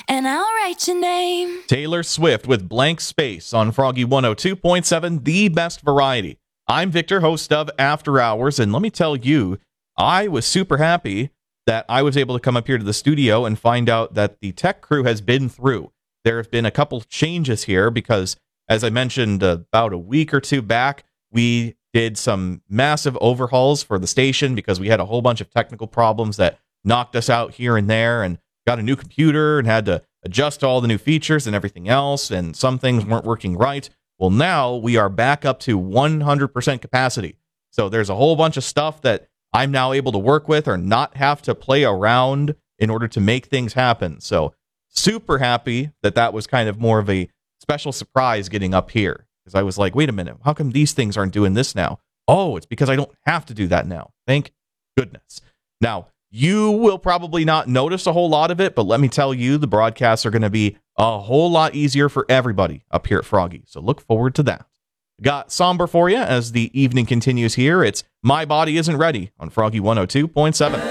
and I'll write your name. Taylor Swift with Blank Space on Froggy 102.7, the best variety. I'm Victor, host of After Hours, and let me tell you, I was super happy that I was able to come up here to the studio and find out that the tech crew has been through. There have been a couple changes here because, as I mentioned about a week or two back, we did some massive overhauls for the station because we had a whole bunch of technical problems that knocked us out here and there, and got a new computer and had to adjust all the new features and everything else, and some things weren't working right. Well, now we are back up to 100% capacity. So there's a whole bunch of stuff that I'm now able to work with or not have to play around in order to make things happen. So super happy that that was kind of more of a special surprise getting up here. Because I was like, wait a minute, how come these things aren't doing this now? Oh, it's because I don't have to do that now. Thank goodness. Now, you will probably not notice a whole lot of it, but let me tell you, the broadcasts are going to be a whole lot easier for everybody up here at Froggy. So look forward to that. Got somber for you as the evening continues here. It's My Body Isn't Ready on Froggy 102.7.